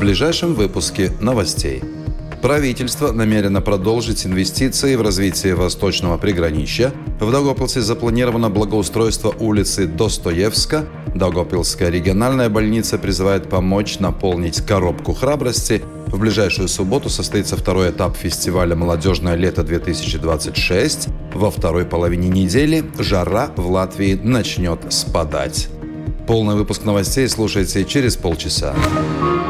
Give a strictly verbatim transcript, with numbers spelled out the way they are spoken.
ближайшем выпуске новостей. Правительство намерено продолжить инвестиции в развитие восточного приграничья. В Даугавпилсе запланировано благоустройство улицы Достоевска. Даугавпилская региональная больница призывает помочь наполнить коробку храбрости. В ближайшую субботу состоится второй этап фестиваля «Молодежное лето-две тысячи двадцать шесть». Во второй половине недели жара в Латвии начнет спадать. Полный выпуск новостей слушайте через полчаса.